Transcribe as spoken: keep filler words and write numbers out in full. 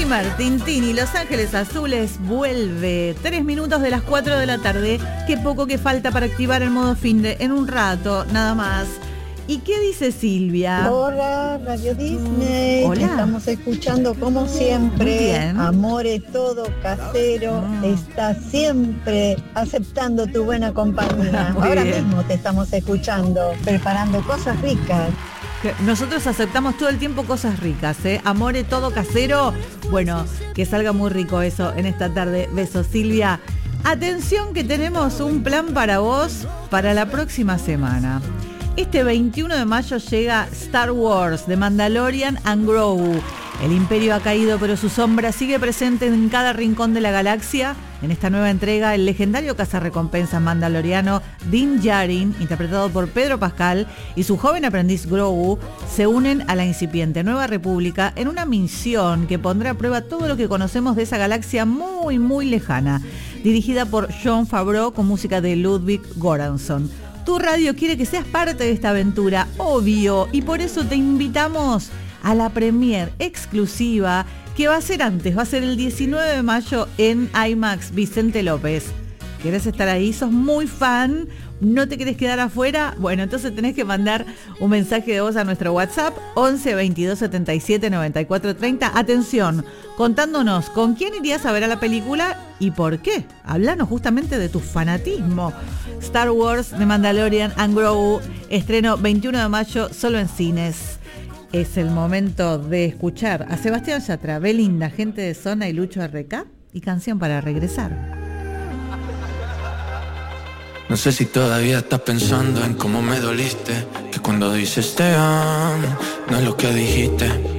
Zimmer, Tintín y Los Ángeles Azules vuelve. Tres minutos de las cuatro de la tarde. Qué poco que falta para activar el modo finde en un rato, nada más. ¿Y qué dice Silvia? Hola, Radio Disney. Hola. Estamos escuchando como siempre. Amore todo casero. Mm. Está siempre aceptando tu buena compañía. Muy Ahora bien. mismo te estamos escuchando, preparando cosas ricas. Nosotros aceptamos todo el tiempo cosas ricas, ¿eh? Amore todo casero. Bueno, que salga muy rico eso en esta tarde. Besos, Silvia. Atención que tenemos un plan para vos para la próxima semana. Este veintiuno de mayo llega Star Wars, The Mandalorian and Grogu. El imperio ha caído, pero su sombra sigue presente en cada rincón de la galaxia. En esta nueva entrega, el legendario cazarrecompensas mandaloriano Din Djarin, interpretado por Pedro Pascal, y su joven aprendiz Grogu se unen a la incipiente Nueva República en una misión que pondrá a prueba todo lo que conocemos de esa galaxia muy, muy lejana. Dirigida por Jon Favreau con música de Ludwig Göransson. Tu radio quiere que seas parte de esta aventura, obvio, y por eso te invitamos a la premier exclusiva que va a ser antes, va a ser el diecinueve de mayo en IMAX Vicente López. ¿Querés estar ahí? ¿Sos muy fan? ¿No te querés quedar afuera? Bueno, entonces tenés que mandar un mensaje de voz a nuestro WhatsApp once veintidós setenta y siete noventa y cuatro treinta. Atención, contándonos con quién irías a ver a la película y por qué. Hablanos justamente de tu fanatismo. Star Wars, The Mandalorian and Grogu, estreno veintiuno de mayo solo en cines. Es el momento de escuchar a Sebastián Yatra, Belinda, Gente de Zona y Lucho R K y Canción para Regresar. No sé si todavía estás pensando en cómo me doliste, que cuando dices te amo, no es lo que dijiste.